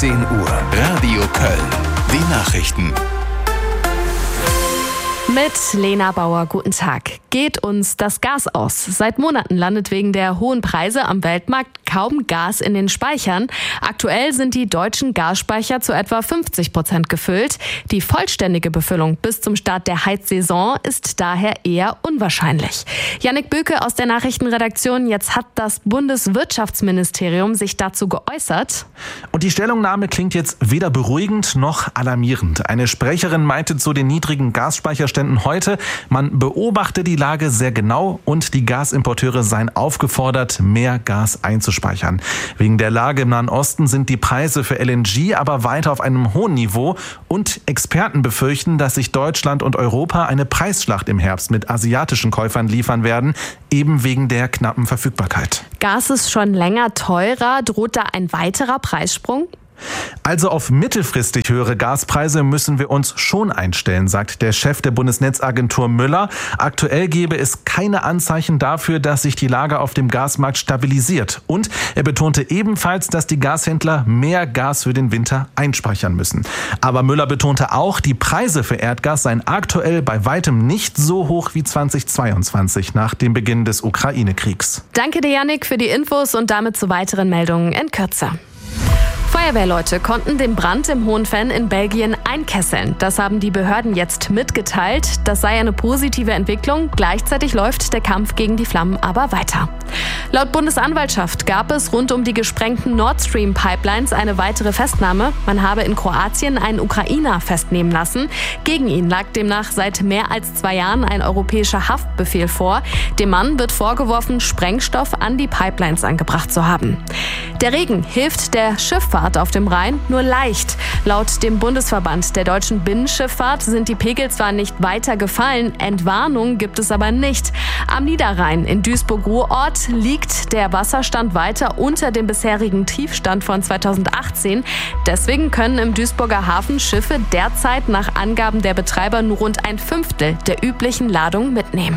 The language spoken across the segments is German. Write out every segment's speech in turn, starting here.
10 Uhr. Radio Köln. Die Nachrichten. Mit Lena Bauer, guten Tag. Geht uns das Gas aus? Seit Monaten landet wegen der hohen Preise am Weltmarkt kaum Gas in den Speichern. Aktuell sind die deutschen Gasspeicher zu etwa 50% gefüllt. Die vollständige Befüllung bis zum Start der Heizsaison ist daher eher unwahrscheinlich. Jannik Böke aus der Nachrichtenredaktion. Jetzt hat das Bundeswirtschaftsministerium sich dazu geäußert. Und die Stellungnahme klingt jetzt weder beruhigend noch alarmierend. Eine Sprecherin meinte zu den niedrigen Gasspeicherständen heute, man beobachte die Lage sehr genau und die Gasimporteure seien aufgefordert, mehr Gas einzuspeichern. Wegen der Lage im Nahen Osten sind die Preise für LNG aber weiter auf einem hohen Niveau und Experten befürchten, dass sich Deutschland und Europa eine Preisschlacht im Herbst mit asiatischen Käufern liefern werden, eben wegen der knappen Verfügbarkeit. Gas ist schon länger teurer. Droht da ein weiterer Preissprung? Also auf mittelfristig höhere Gaspreise müssen wir uns schon einstellen, sagt der Chef der Bundesnetzagentur Müller. Aktuell gebe es keine Anzeichen dafür, dass sich die Lage auf dem Gasmarkt stabilisiert. Und er betonte ebenfalls, dass die Gashändler mehr Gas für den Winter einspeichern müssen. Aber Müller betonte auch, die Preise für Erdgas seien aktuell bei weitem nicht so hoch wie 2022 nach dem Beginn des Ukraine-Kriegs. Danke dir, Jannik, für die Infos und damit zu weiteren Meldungen in Kürze. Feuerwehrleute konnten den Brand im Hohenfenn in Belgien einkesseln. Das haben die Behörden jetzt mitgeteilt. Das sei eine positive Entwicklung. Gleichzeitig läuft der Kampf gegen die Flammen aber weiter. Laut Bundesanwaltschaft gab es rund um die gesprengten Nord Stream Pipelines eine weitere Festnahme. Man habe in Kroatien einen Ukrainer festnehmen lassen. Gegen ihn lag demnach seit mehr als 2 Jahren ein europäischer Haftbefehl vor. Dem Mann wird vorgeworfen, Sprengstoff an die Pipelines angebracht zu haben. Der Regen hilft der Schifffahrt auf dem Rhein nur leicht. Laut dem Bundesverband der deutschen Binnenschifffahrt sind die Pegel zwar nicht weiter gefallen, Entwarnung gibt es aber nicht. Am Niederrhein in Duisburg-Ruhrort liegt der Wasserstand weiter unter dem bisherigen Tiefstand von 2018. Deswegen können im Duisburger Hafen Schiffe derzeit nach Angaben der Betreiber nur rund 1/5 der üblichen Ladung mitnehmen.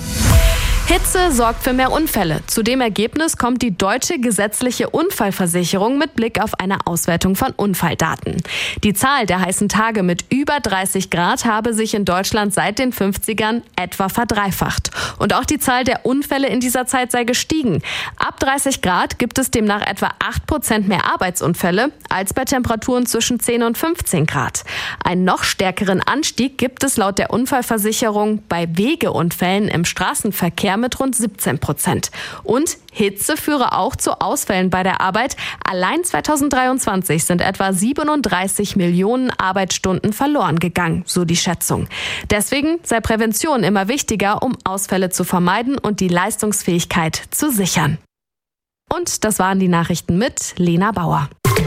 Hitze sorgt für mehr Unfälle. Zu dem Ergebnis kommt die deutsche gesetzliche Unfallversicherung mit Blick auf eine Auswertung von Unfalldaten. Die Zahl der heißen Tage mit über 30 Grad habe sich in Deutschland seit den 50ern etwa verdreifacht. Und auch die Zahl der Unfälle in dieser Zeit sei gestiegen. Ab 30 Grad gibt es demnach etwa 8% mehr Arbeitsunfälle als bei Temperaturen zwischen 10 und 15 Grad. Einen noch stärkeren Anstieg gibt es laut der Unfallversicherung bei Wegeunfällen im Straßenverkehr mit rund 17%. Und Hitze führe auch zu Ausfällen bei der Arbeit. Allein 2023 sind etwa 37 Millionen Arbeitsstunden verloren gegangen, so die Schätzung. Deswegen sei Prävention immer wichtiger, um Ausfälle zu vermeiden und die Leistungsfähigkeit zu sichern. Und das waren die Nachrichten mit Lena Bauer.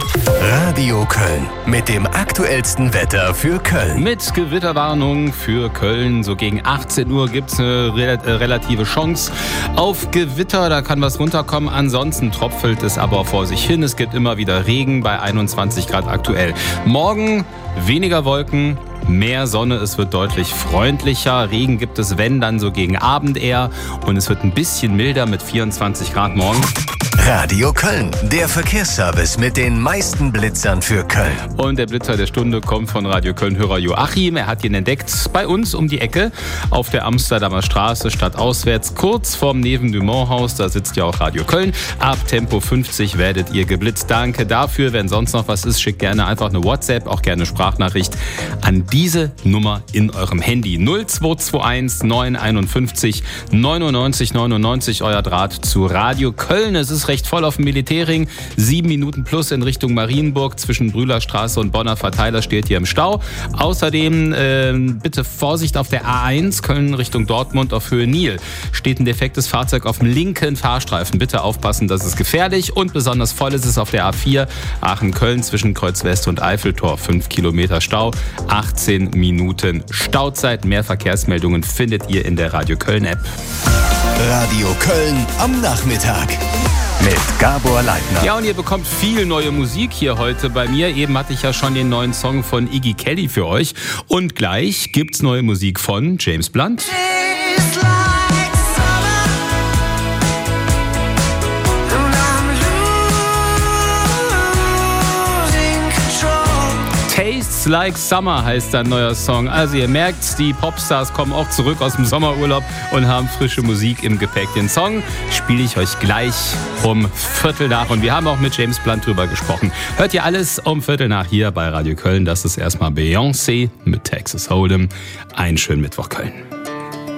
Radio Köln mit dem aktuellsten Wetter für Köln. Mit Gewitterwarnung für Köln. So gegen 18 Uhr gibt es eine relative Chance auf Gewitter. Da kann was runterkommen. Ansonsten tropfelt es aber vor sich hin. Es gibt immer wieder Regen bei 21 Grad aktuell. Morgen weniger Wolken, mehr Sonne, es wird deutlich freundlicher. Regen gibt es, wenn, dann so gegen Abend eher. Und es wird ein bisschen milder mit 24 Grad morgen. Radio Köln, der Verkehrsservice mit den meisten Blitzern für Köln. Und der Blitzer der Stunde kommt von Radio Köln-Hörer Joachim. Er hat ihn entdeckt bei uns um die Ecke auf der Amsterdamer Straße, stadtauswärts, kurz vorm Neven-Dumont-Haus. Da sitzt ja auch Radio Köln. Ab Tempo 50 werdet ihr geblitzt. Danke dafür. Wenn sonst noch was ist, schickt gerne einfach eine WhatsApp, auch gerne Sprachnachricht an diese Nummer in eurem Handy. 0221 951 99 99, euer Draht zu Radio Köln. Es ist recht voll auf dem Militärring. 7 Minuten plus in Richtung Marienburg. Zwischen Brühlerstraße und Bonner Verteiler steht ihr im Stau. Außerdem bitte Vorsicht auf der A1 Köln Richtung Dortmund auf Höhe Nil. Steht ein defektes Fahrzeug auf dem linken Fahrstreifen. Bitte aufpassen, das ist gefährlich. Und besonders voll ist es auf der A4 Aachen-Köln zwischen Kreuz West und Eiffeltor. 5 Kilometer Stau, 18 Minuten Stauzeit. Mehr Verkehrsmeldungen findet ihr in der Radio Köln App. Radio Köln am Nachmittag. Mit Gabor Leitner. Ja, und ihr bekommt viel neue Musik hier heute bei mir. Eben hatte ich ja schon den neuen Song von Iggy Kelly für euch. Und gleich gibt's neue Musik von James Blunt. Tastes Like Summer heißt sein neuer Song. Also ihr merkt, die Popstars kommen auch zurück aus dem Sommerurlaub und haben frische Musik im Gepäck. Den Song spiele ich euch gleich um 15:15 und wir haben auch mit James Blunt drüber gesprochen. Hört ihr alles um 15:15 hier bei Radio Köln. Das ist erstmal Beyoncé mit Texas Hold'em. Einen schönen Mittwoch, Köln.